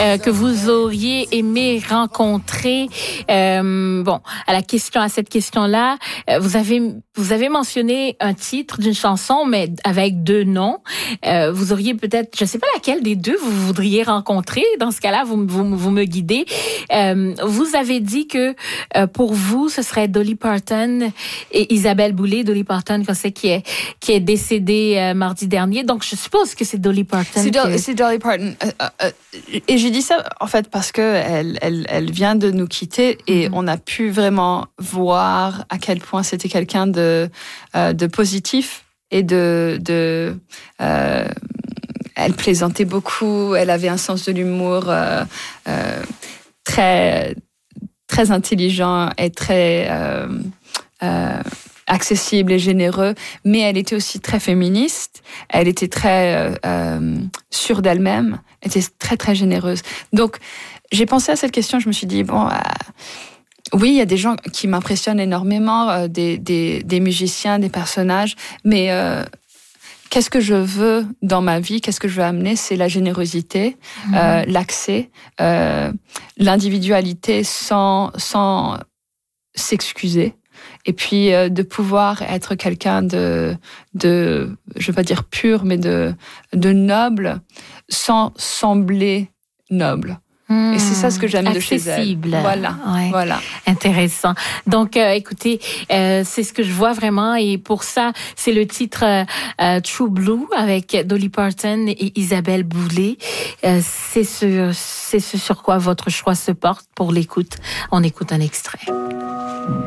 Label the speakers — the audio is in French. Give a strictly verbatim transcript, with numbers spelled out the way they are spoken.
Speaker 1: euh, que vous auriez aimé rencontrer. Euh, bon, à la question, à cette question-là, euh, vous avez vous avez mentionné un titre d'une chanson, mais avec deux noms. Euh, vous auriez peut-être, je sais pas laquelle des deux vous voudriez rencontrer. Dans ce cas-là, vous vous, vous me guidez. Euh, vous avez dit que euh, pour vous, ce serait Dolly Parton et Isabelle Boulay. Dolly Parton, qu'on sait qui est qui est décédée euh, mardi dernier. Donc, je suppose que c'est Dolly Parton.
Speaker 2: C'est, Do-
Speaker 1: que...
Speaker 2: c'est Dolly Parton. Euh, euh, et j'ai dit ça en fait parce que elle, elle, elle vient de nous quitter et mm-hmm. on a pu vraiment voir à quel point c'était quelqu'un de euh, de positif et de de. Euh, elle plaisantait beaucoup. Elle avait un sens de l'humour euh, euh, très très intelligent et très euh, euh, accessible et généreux, mais elle était aussi très féministe, elle était très euh, euh, sûre d'elle-même, elle était très très généreuse. Donc j'ai pensé à cette question, je me suis dit, bon, euh, oui, il y a des gens qui m'impressionnent énormément, euh, des, des, des musiciens, des personnages, mais euh, qu'est-ce que je veux dans ma vie, qu'est-ce que je veux amener, c'est la générosité, mmh. euh, l'accès, euh, l'individualité sans, sans s'excuser. Et puis euh, de pouvoir être quelqu'un de, de, je vais pas dire pur, mais de, de noble, sans sembler noble. Mmh, et c'est ça ce que j'aime
Speaker 1: accessible.
Speaker 2: de chez elle. Voilà,
Speaker 1: ouais.
Speaker 2: voilà.
Speaker 1: Intéressant. Donc, euh, écoutez, euh, c'est ce que je vois vraiment, et pour ça, c'est le titre euh, True Blue avec Dolly Parton et Isabelle Boulay. Euh, c'est ce, c'est ce sur quoi votre choix se porte pour l'écoute. On écoute un extrait.